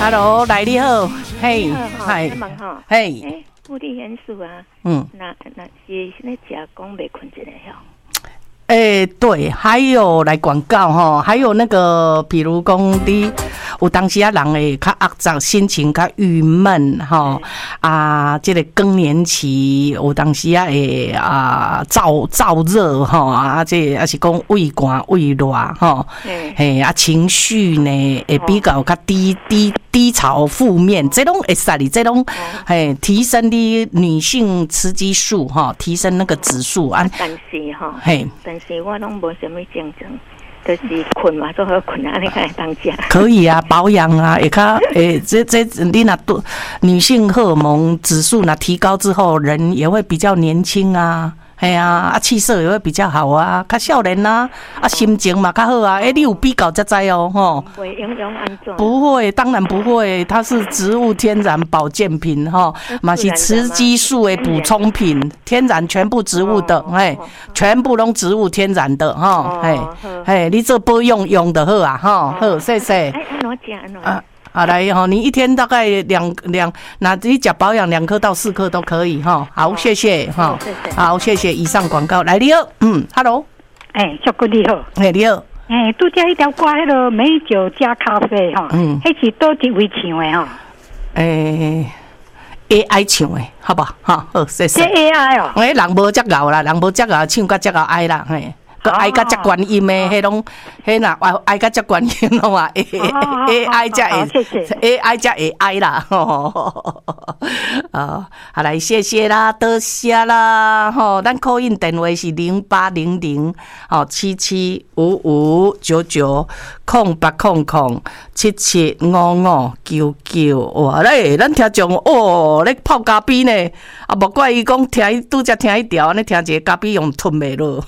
，Hello， 来你好，嘿， 嗨，问吼， 嘿， 物理元素啊，那是那食讲袂困一个吼。 对，还有来广告哈，还有那个，比如讲你有当时啊，人会较压躁，心情较郁闷哈这个更年期有当时啊会燥热哈这也是讲胃寒胃热哈，情绪呢会比较较低潮负面，这种会使你这种提升你女性雌激素哈，提升那个指数啊， 但是哈，但是我拢无什么症状，就是困嘛，做好困啊，你看当食。 可以啊，保养啊，也较这你那多女性荷尔蒙指数那提高之后，人也会比较年轻啊。哎呀，气色也会比较好啊，较少年啊，心情嘛较好啊。你有比较才知哦，吼。 会影响安怎？ 不会，当然不会，它是植物天然保健品哈，嘛是雌激素的补充品，天然全部植物的，全部拢植物天然的哈，你这保养用的好啊，哈，好，谢谢。来哈，你一天大概两，那你吃保养2颗到4颗都可以哈。好，谢谢哈。好，谢谢。以上广告来你好，Hello， 小哥你好， 你好， 拄则一条歌，迄个美酒加咖啡哈，迄是倒一位唱的哈 ，AI 唱的，好不好？好，谢谢。 这 AI 哦， 人无遮熬啦，人无遮熬，唱甲遮熬爱啦，个爱甲遮观音的，迄拢，迄若爱甲遮观音拢啊，AI 才会 ，AI 才会爱啦，好来，谢谢啦，多谢啦，咱call in电话是08007755990800775599，哇嘞，咱听众咧泡咖啡呢，无怪伊讲听拄则听一条，安尼听一个咖啡用吞袂落。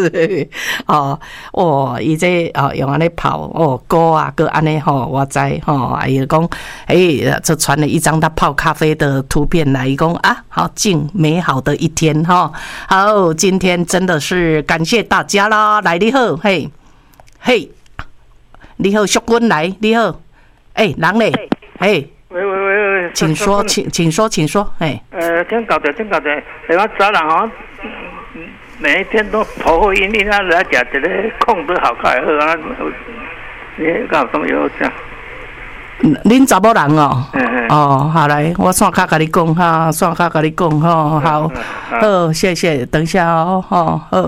伊这用安尼泡锅啊，个安尼我知伊讲这传了一张他泡咖啡的图片来，伊讲好敬美好的一天好，今天真的是感谢大家啦，来你好，嘿，你好，淑君来，你好，人嘞，喂，请说，请说，请搞的，我早人哦。每一天都头昏晕晕，来讲这个控制好开喝啊！你搞什么药这样？ 恁查某人哦，好来，我线卡跟你讲哈，线卡跟你讲哈，好，谢谢，等一下好。